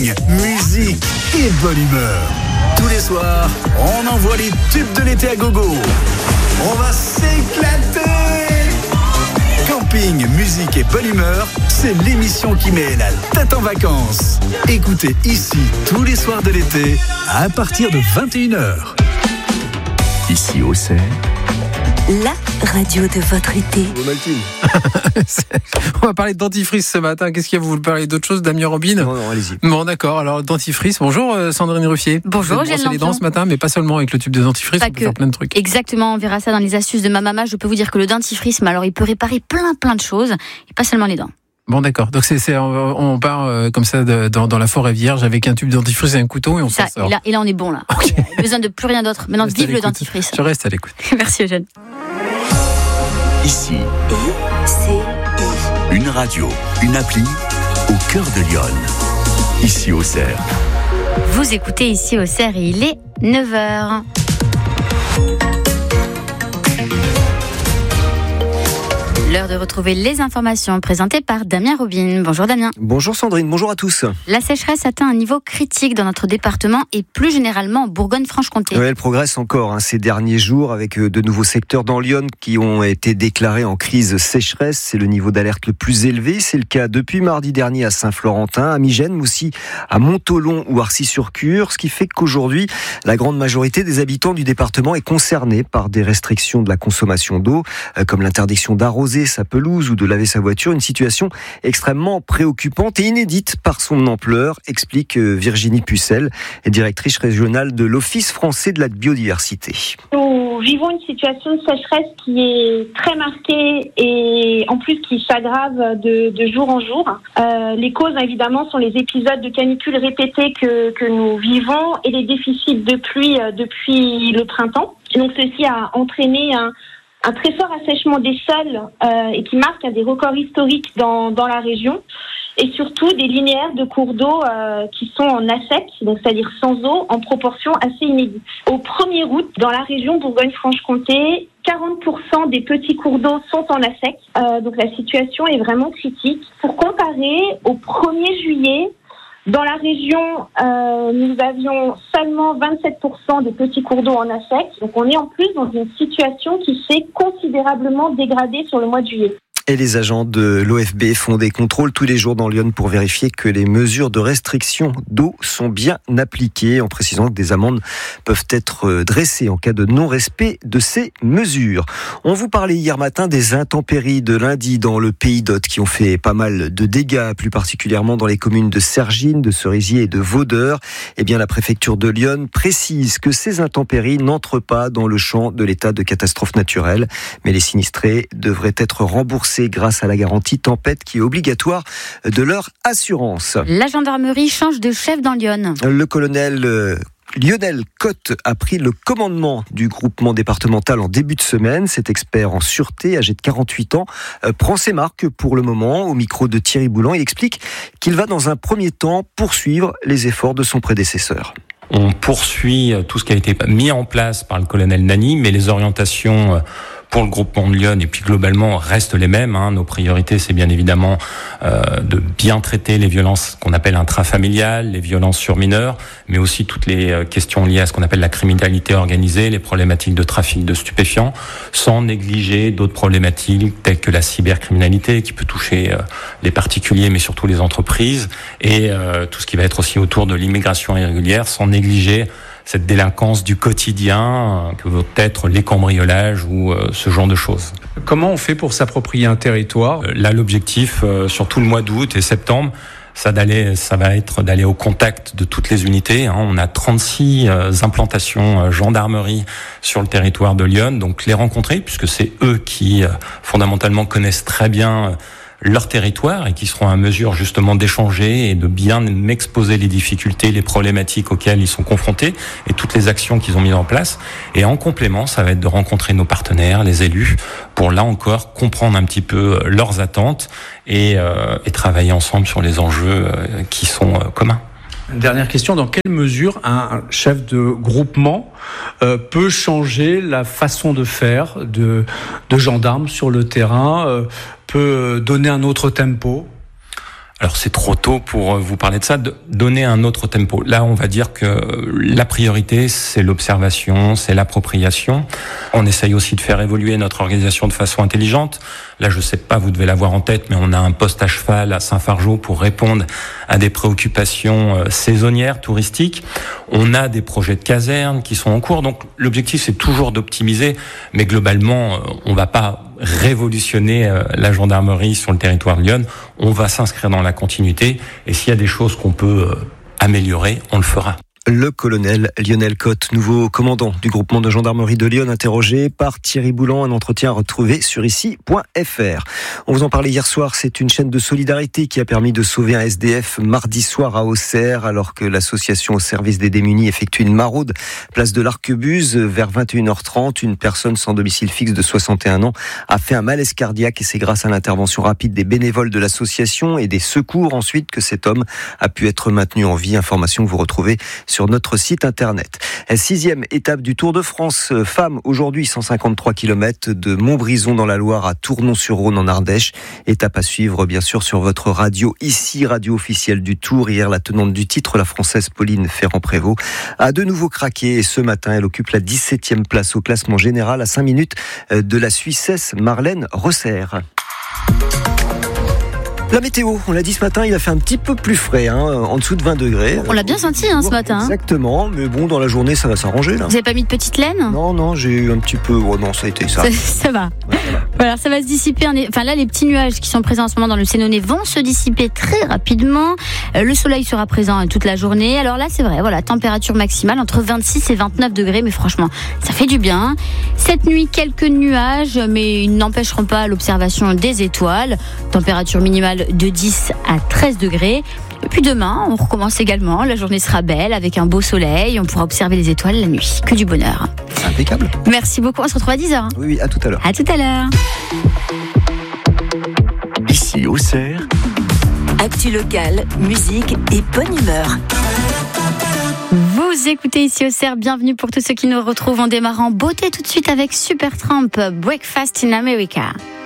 camping, musique et bonne humeur. Tous les soirs, on envoie les tubes de l'été à gogo. On va s'éclater. Camping, musique et bonne humeur, c'est l'émission qui met la tête en vacances. Écoutez ici tous les soirs de l'été à partir de 21h. Ici au Cerf, la radio de votre été. On va parler de dentifrice ce matin. Qu'est-ce qu'il y a? Vous voulez parler d'autre chose, Damien Robin? Non, allez-y. Bon, d'accord. Alors, dentifrice. Bonjour, Sandrine Ruffier. Bonjour, j'ai les dents ce matin, mais pas seulement avec le tube de dentifrice. On peut faire plein de trucs. Exactement, on verra ça dans les astuces de ma maman. Je peux vous dire que le dentifrice, alors il peut réparer plein de choses, et pas seulement les dents. Bon, d'accord. Donc on part comme ça dans la forêt vierge avec un tube de dentifrice et un couteau et on s'en sort. Et là, on est bon là. Okay. Il n'y a besoin de plus rien d'autre. Maintenant, vive le dentifrice. Je reste à l'écoute. Merci Eugène. Ici, une radio, une appli au cœur de Lyon. Ici au Cerf. Vous écoutez Ici au Cerf et il est 9h. L'heure de retrouver les informations présentées par Damien Robin. Bonjour Damien. Bonjour Sandrine, bonjour à tous. La sécheresse atteint un niveau critique dans notre département et plus généralement en Bourgogne-Franche-Comté. Oui, elle progresse encore ces derniers jours avec de nouveaux secteurs dans Lyon qui ont été déclarés en crise sécheresse. C'est le niveau d'alerte le plus élevé. C'est le cas depuis mardi dernier à Saint-Florentin, à Migène, mais aussi à Montholon ou Arcis-sur-Cure. Ce qui fait qu'aujourd'hui, la grande majorité des habitants du département est concernée par des restrictions de la consommation d'eau, comme l'interdiction d'arroser sa pelouse ou de laver sa voiture, une situation extrêmement préoccupante et inédite par son ampleur, explique Virginie Pucelle, directrice régionale de l'Office français de la biodiversité. Nous vivons une situation de sécheresse qui est très marquée et en plus qui s'aggrave de jour en jour. Les causes évidemment sont les épisodes de canicule répétés que nous vivons et les déficits de pluie depuis le printemps. Et donc ceci a entraîné un très fort assèchement des sols et qui marque des records historiques dans la région et surtout des linéaires de cours d'eau qui sont en assec, donc c'est-à-dire sans eau, en proportion assez inédite. Au 1er août, dans la région Bourgogne-Franche-Comté, 40% des petits cours d'eau sont en assec, donc la situation est vraiment critique. Pour comparer, au 1er juillet, dans la région, nous avions seulement 27% des petits cours d'eau en assec. Donc on est en plus dans une situation qui s'est considérablement dégradée sur le mois de juillet. Et les agents de l'OFB font des contrôles tous les jours dans Lyon pour vérifier que les mesures de restriction d'eau sont bien appliquées, en précisant que des amendes peuvent être dressées en cas de non-respect de ces mesures. On vous parlait hier matin des intempéries de lundi dans le Pays d'Aude qui ont fait pas mal de dégâts, plus particulièrement dans les communes de Cergines, de Cerisier et de Vaudeur. Eh bien, la préfecture de Lyon précise que ces intempéries n'entrent pas dans le champ de l'état de catastrophe naturelle, mais les sinistrés devraient être remboursés grâce à la garantie tempête qui est obligatoire de leur assurance. La gendarmerie change de chef dans Lyon. Le colonel Lionel Cotte a pris le commandement du groupement départemental en début de semaine. Cet expert en sûreté, âgé de 48 ans, prend ses marques pour le moment. Au micro de Thierry Boulan, il explique qu'il va dans un premier temps poursuivre les efforts de son prédécesseur. On poursuit tout ce qui a été mis en place par le colonel Nani, mais les orientations pour le groupement de Lyon et puis globalement restent les mêmes. Nos priorités, c'est bien évidemment de bien traiter les violences qu'on appelle intrafamiliales, les violences sur mineurs, mais aussi toutes les questions liées à ce qu'on appelle la criminalité organisée, les problématiques de trafic de stupéfiants, sans négliger d'autres problématiques telles que la cybercriminalité qui peut toucher les particuliers mais surtout les entreprises et tout ce qui va être aussi autour de l'immigration irrégulière, sans négliger cette délinquance du quotidien que peut être les cambriolages ou ce genre de choses. Comment on fait pour s'approprier un territoire ? Là, l'objectif, sur tout le mois d'août et septembre, ça va être d'aller au contact de toutes les unités. On a 36 implantations gendarmerie sur le territoire de Lyon, donc les rencontrer, puisque c'est eux qui, fondamentalement, connaissent très bien leur territoire et qui seront à mesure justement d'échanger et de bien m'exposer les difficultés, les problématiques auxquelles ils sont confrontés et toutes les actions qu'ils ont mises en place. Et en complément, ça va être de rencontrer nos partenaires, les élus, pour là encore comprendre un petit peu leurs attentes et travailler ensemble sur les enjeux qui sont communs. Dernière question, dans quelle mesure un chef de groupement peut changer la façon de faire de gendarmes sur le terrain, peut donner un autre tempo ? Alors c'est trop tôt pour vous parler de ça, de donner un autre tempo. Là, on va dire que la priorité, c'est l'observation, c'est l'appropriation. On essaye aussi de faire évoluer notre organisation de façon intelligente. Là, je sais pas, vous devez l'avoir en tête, mais on a un poste à cheval à Saint-Fargeau pour répondre à des préoccupations saisonnières, touristiques. On a des projets de casernes qui sont en cours. Donc l'objectif, c'est toujours d'optimiser, mais globalement, on va pas révolutionner la gendarmerie sur le territoire de Lyon. On va s'inscrire dans la continuité, et s'il y a des choses qu'on peut améliorer, on le fera. Le colonel Lionel Cotte, nouveau commandant du groupement de gendarmerie de Lyon, interrogé par Thierry Boulan. Un entretien retrouvé sur ici.fr. On vous en parlait hier soir, c'est une chaîne de solidarité qui a permis de sauver un SDF mardi soir à Auxerre, alors que l'association au service des démunis effectue une maraude place de l'Arquebuse. Vers 21h30, une personne sans domicile fixe de 61 ans a fait un malaise cardiaque, et c'est grâce à l'intervention rapide des bénévoles de l'association et des secours ensuite que cet homme a pu être maintenu en vie. Information que vous retrouvez sur notre site internet. 6e étape du Tour de France femmes, aujourd'hui 153 km de Montbrison dans la Loire à Tournon-sur-Rhône en Ardèche. Étape à suivre bien sûr sur votre radio, ici radio officielle du Tour. Hier, la tenante du titre, la Française Pauline Ferrand-Prévot, a de nouveau craqué, et ce matin elle occupe la 17e place au classement général à 5 minutes de la Suissesse Marlène Rosser. La météo, on l'a dit ce matin, il a fait un petit peu plus frais, en dessous de 20 degrés. On l'a bien senti ce matin. Exactement, mais bon, dans la journée, ça va s'arranger. Là. Vous n'avez pas mis de petite laine ? Non, j'ai eu un petit peu... Oh non, ça a été ça. Ça va. Ouais, voilà, ça va se dissiper. Enfin là, les petits nuages qui sont présents en ce moment dans le Sénonais vont se dissiper très rapidement. Le soleil sera présent toute la journée. Alors là, c'est vrai, voilà, température maximale entre 26 et 29 degrés, mais franchement, ça fait du bien. Cette nuit, quelques nuages, mais ils n'empêcheront pas l'observation des étoiles. Température minimale de 10 à 13 degrés. Et puis demain, on recommence également. La journée sera belle avec un beau soleil. On pourra observer les étoiles la nuit. Que du bonheur. Impeccable. Merci beaucoup. On se retrouve à 10h. Oui, à tout à l'heure. À tout à l'heure. Ici Auxerre. Actu locale, musique et bonne humeur. Vous écoutez ici Auxerre, bienvenue pour tous ceux qui nous retrouvent en démarrant beauté tout de suite avec Supertramp, Breakfast in America.